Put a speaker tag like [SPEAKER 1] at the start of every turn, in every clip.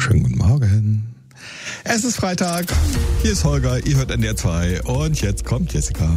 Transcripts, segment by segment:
[SPEAKER 1] Schönen guten Morgen. Es ist Freitag. Hier ist Holger, ihr hört NDR 2 und jetzt kommt Jessica.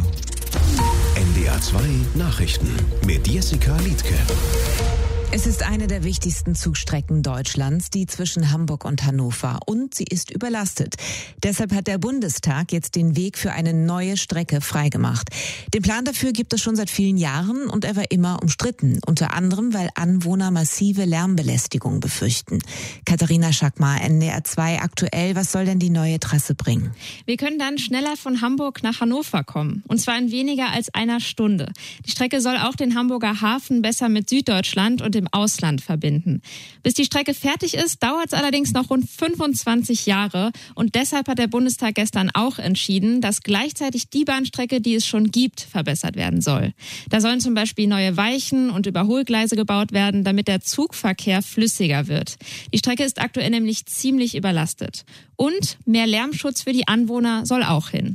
[SPEAKER 2] NDR 2 Nachrichten mit Jessica Liedtke.
[SPEAKER 3] Es ist eine der wichtigsten Zugstrecken Deutschlands, die zwischen Hamburg und Hannover. Und sie ist überlastet. Deshalb hat der Bundestag jetzt den Weg für eine neue Strecke freigemacht. Den Plan dafür gibt es schon seit vielen Jahren und er war immer umstritten. Unter anderem, weil Anwohner massive Lärmbelästigung befürchten. Katharina Schackmar, NDR 2 aktuell. Was soll denn die neue Trasse bringen?
[SPEAKER 4] Wir können dann schneller von Hamburg nach Hannover kommen. Und zwar in weniger als einer Stunde. Die Strecke soll auch den Hamburger Hafen besser mit Süddeutschland und dem Ausland verbinden. Bis die Strecke fertig ist, dauert es allerdings noch rund 25 Jahre. Und deshalb hat der Bundestag gestern auch entschieden, dass gleichzeitig die Bahnstrecke, die es schon gibt, verbessert werden soll. Da sollen zum Beispiel neue Weichen und Überholgleise gebaut werden, damit der Zugverkehr flüssiger wird. Die Strecke ist aktuell nämlich ziemlich überlastet. Und mehr Lärmschutz für die Anwohner soll auch hin.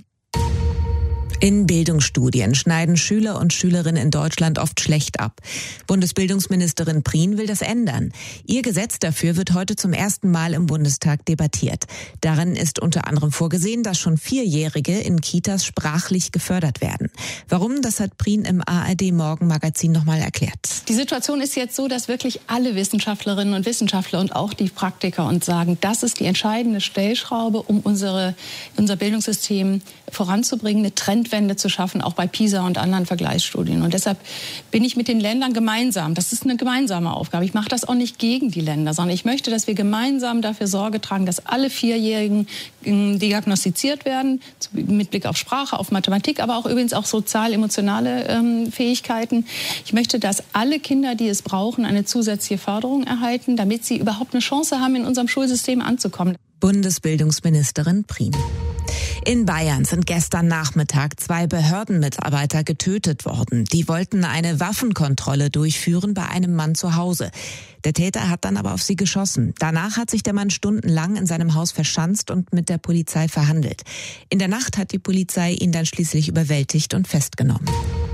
[SPEAKER 3] In Bildungsstudien schneiden Schüler und Schülerinnen in Deutschland oft schlecht ab. Bundesbildungsministerin Prien will das ändern. Ihr Gesetz dafür wird heute zum ersten Mal im Bundestag debattiert. Darin ist unter anderem vorgesehen, dass schon Vierjährige in Kitas sprachlich gefördert werden. Warum, das hat Prien im ARD-Morgenmagazin nochmal erklärt.
[SPEAKER 5] Die Situation ist jetzt so, dass wirklich alle Wissenschaftlerinnen und Wissenschaftler und auch die Praktiker uns sagen, das ist die entscheidende Stellschraube, um unser Bildungssystem voranzubringen, eine Trendwende zu schaffen, auch bei PISA und anderen Vergleichsstudien. Und deshalb bin ich mit den Ländern gemeinsam. Das ist eine gemeinsame Aufgabe. Ich mache das auch nicht gegen die Länder, sondern ich möchte, dass wir gemeinsam dafür Sorge tragen, dass alle Vierjährigen diagnostiziert werden, mit Blick auf Sprache, auf Mathematik, aber auch übrigens auch sozial-emotionale Fähigkeiten. Ich möchte, dass alle Kinder, die es brauchen, eine zusätzliche Förderung erhalten, damit sie überhaupt eine Chance haben, in unserem Schulsystem anzukommen.
[SPEAKER 3] Bundesbildungsministerin Prien. In Bayern sind gestern Nachmittag 2 Behördenmitarbeiter getötet worden. Die wollten eine Waffenkontrolle durchführen bei einem Mann zu Hause. Der Täter hat dann aber auf sie geschossen. Danach hat sich der Mann stundenlang in seinem Haus verschanzt und mit der Polizei verhandelt. In der Nacht hat die Polizei ihn dann schließlich überwältigt und festgenommen.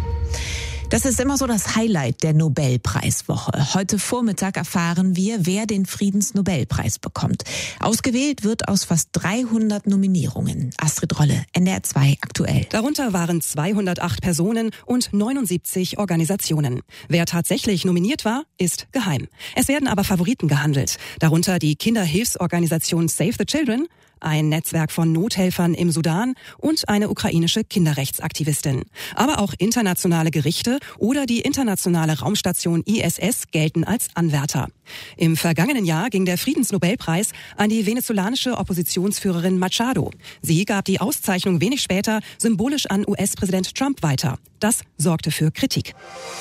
[SPEAKER 3] Das ist immer so das Highlight der Nobelpreiswoche. Heute Vormittag erfahren wir, wer den Friedensnobelpreis bekommt. Ausgewählt wird aus fast 300 Nominierungen. Astrid Rolle, NDR 2 aktuell.
[SPEAKER 6] Darunter waren 208 Personen und 79 Organisationen. Wer tatsächlich nominiert war, ist geheim. Es werden aber Favoriten gehandelt. Darunter die Kinderhilfsorganisation Save the Children, ein Netzwerk von Nothelfern im Sudan und eine ukrainische Kinderrechtsaktivistin. Aber auch internationale Gerichte oder die internationale Raumstation ISS gelten als Anwärter. Im vergangenen Jahr ging der Friedensnobelpreis an die venezolanische Oppositionsführerin Machado. Sie gab die Auszeichnung wenig später symbolisch an US-Präsident Trump weiter. Das sorgte für Kritik.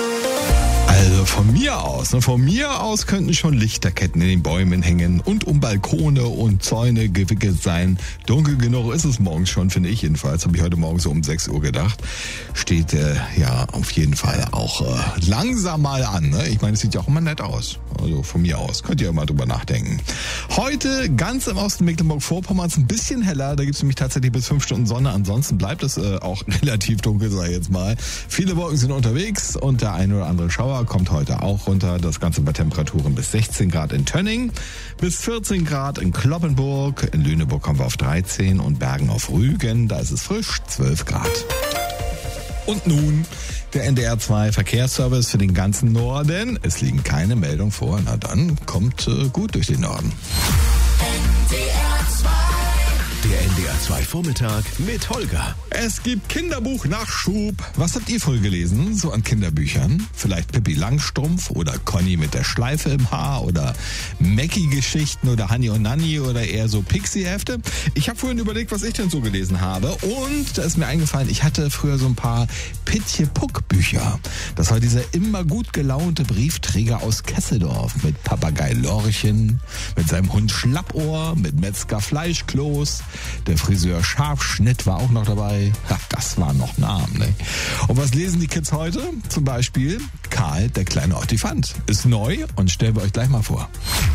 [SPEAKER 1] Also von mir aus könnten schon Lichterketten in den Bäumen hängen und um Balkone und Zäune gewickelt sein. Dunkel genug ist es morgens schon, finde ich jedenfalls. Habe ich heute Morgen so um 6 Uhr gedacht. Steht ja auf jeden Fall auch langsam mal an. Ne? Ich meine, es sieht ja auch immer nett aus. Also von mir aus. Könnt ihr ja mal drüber nachdenken. Heute ganz im Osten Mecklenburg-Vorpommerns ein bisschen heller. Da gibt es nämlich tatsächlich bis 5 Stunden Sonne. Ansonsten bleibt es auch relativ dunkel, sag ich jetzt mal. Viele Wolken sind unterwegs und der eine oder andere Schauer kommt heute auch runter. Das Ganze bei Temperaturen bis 16 Grad in Tönning, bis 14 Grad in Cloppenburg. In Lüneburg kommen wir auf 13 und Bergen auf Rügen. Da ist es frisch, 12 Grad. Und nun der NDR 2 Verkehrsservice für den ganzen Norden. Es liegen keine Meldungen vor. Na dann, kommt gut durch den Norden.
[SPEAKER 2] Der NDR 2 Vormittag mit Holger.
[SPEAKER 1] Es gibt Kinderbuch-Nachschub. Was habt ihr früher gelesen, so an Kinderbüchern? Vielleicht Pippi Langstrumpf oder Conny mit der Schleife im Haar oder Mackie-Geschichten oder Hanni und Nanni oder eher so Pixie-Hefte? Ich habe vorhin überlegt, was ich denn so gelesen habe und da ist mir eingefallen, ich hatte früher so ein paar Pitje-Puck-Bücher. Das war dieser immer gut gelaunte Briefträger aus Kesseldorf mit Papagei Lorchen, mit seinem Hund Schlappohr, mit Metzger Fleischkloß. Der Friseur Scharfschnitt war auch noch dabei. Ja, das waren noch Namen, ne? Und was lesen die Kids heute? Zum Beispiel Karl, der kleine Ottifant. Ist neu und stellen wir euch gleich mal vor.